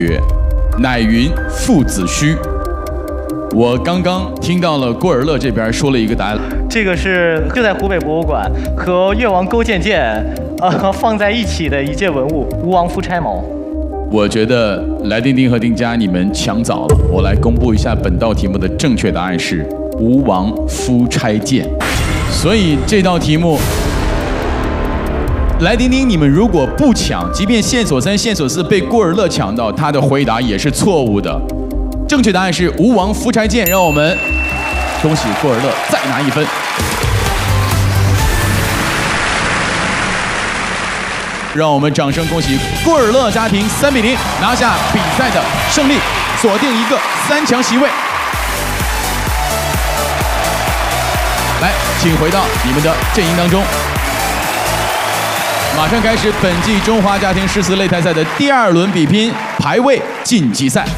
乃云父子虚。我刚刚听到了郭尔乐这边说了一个答案， 这个是就在湖北博物馆和越王勾践剑放在一起的一件文物——吴王夫差矛。 我觉得来丁丁和丁佳你们抢早了，我来公布一下本道题目的正确答案是吴王夫差剑。所以这道题目，来丁丁你们如果不抢，即便线索3、线索4被郭尔乐抢到，他的回答也是错误的。正确答案是吴王夫差剑，让我们恭喜郭尔乐再拿1分。让我们掌声恭喜郭尔乐家庭3比0拿下比赛的胜利，锁定一个3强席位。来，请回到你们的阵营当中。马上开始本季中华家庭诗词擂台赛的第2轮比拼排位晋级赛。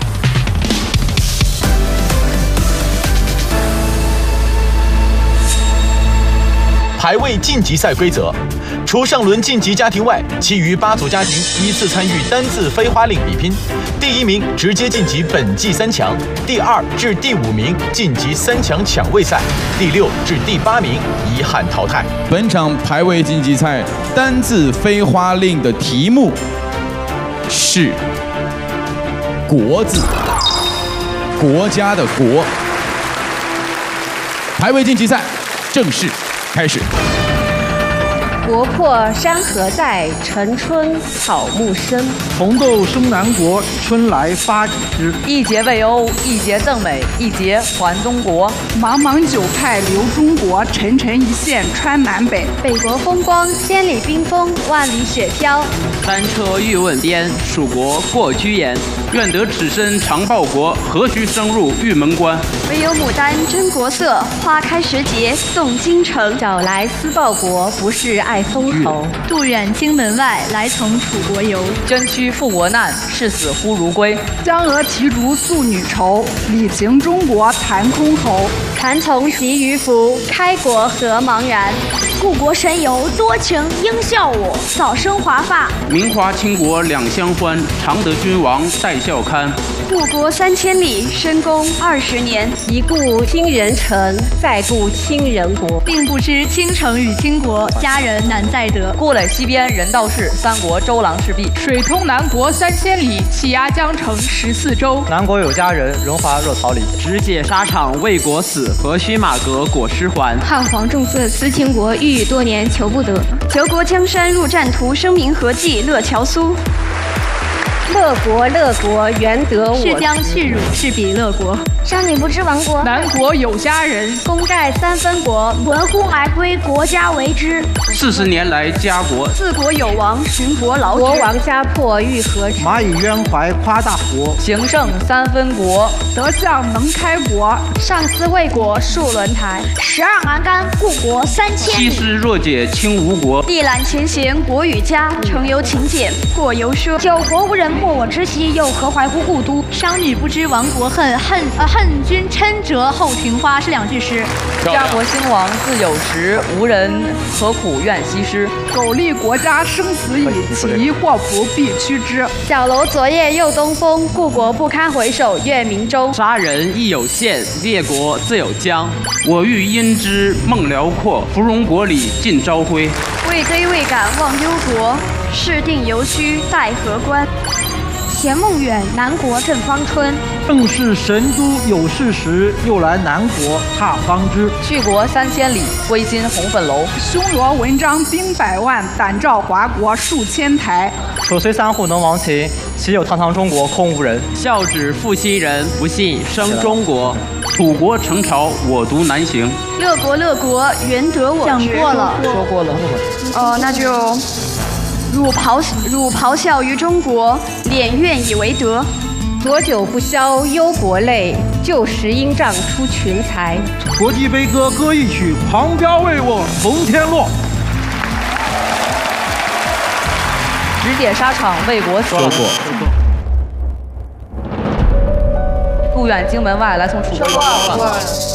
排位晋级赛规则：除上轮晋级家庭外，其余8组家庭依次参与单字飞花令比拼。第1名直接晋级本季3强，第2至第5名晋级3强抢位赛，第6至第8名遗憾淘汰。 本场排位晋级赛单字飞花令的题目是“国”字，国家的“国”。排位晋级赛正式开始。 国破山河在，城春草木深。 红豆生南国，春来发几枝。 一节北欧，一节赠美，一节还东国。 茫茫九派流中国，沉沉一线穿南北。 北国风光，千里冰封，万里雪飘。 三车欲问边，蜀国过居延。愿得此身常报国，何须深入玉门关？ 唯有牡丹真国色，花开时节送京城。 找来思报国，不是爱封侯。 渡远京门外，来从楚国游。 捐躯赴国难，视死忽如归。 江娥提烛诉女愁，礼平中国谈箜篌。 蚕丛及鱼凫，开国何茫然。故国神游多情应笑我，早生华发。 名华倾国两相欢，常得君王带笑看。 故国3000里，深宫20年。 一顾倾人城，再顾倾人国。 并不知倾城与倾国，佳人难再得。 故垒西边人道是，三国周郎势必。 水通南国3000里，气压江城14州。 南国有佳人，荣华若桃李。 直解沙场为国死，何须马革裹尸还？ 汉皇重色思倾国，欲语多年求不得。求国江山入战图，声名何计乐乔苏。 乐国乐国，原得我。 是将去辱，是彼乐国。商女不知亡国， 南国有佳人。 功盖3分国，闻呼而归，国家为之。 40年来家国， 自国有王，寻国劳之。 国王家破欲何之？ 蚂蚁渊怀夸大国， 情圣3分国。 德相能开国， 上思魏国戍轮台。12鞍杆，故国3000里。 西施若解倾吴国， 一览前贤国与家。程游勤俭，过游奢。九国无人破我之西，又何怀乎故都？商女不知亡国恨，恨君嗔折后庭花，是2句诗。 家国兴亡自有时，无人何苦怨西施。 苟利国家生死以，起疑祸福必趋之。 小楼昨夜又东风，故国不堪回首月明中。 杀人亦有限，列国自有疆。我欲因之梦辽阔，芙蓉国里尽朝晖。 未归未敢忘忧国，事定犹须待何关？嫌梦远，南国正芳春。 正是神都有事时，又来南国踏芳枝。 去国3000里，归心红粉楼。 匈罗文章兵100万，胆照华国数千台。 手虽3户能亡秦，岂有堂堂中国空无人？ 孝子负心人，不信生中国。楚国成朝，我独难行。 乐国乐国，原得我。讲过了， 说过了。 那就汝咆哮于中国，敛怨以为德。 浊酒不消忧国泪，旧时应仗出群才。 国际悲歌歌一曲，狂飙为我从天落。 直解沙场为国死。 说过。 渡远京门外，来从楚国游。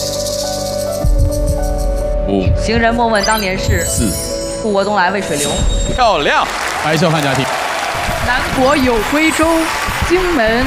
5。 行人莫问当年事。 4。 故国东来渭水流。 漂亮！白孝汉家庭。 南国有归舟， 荆门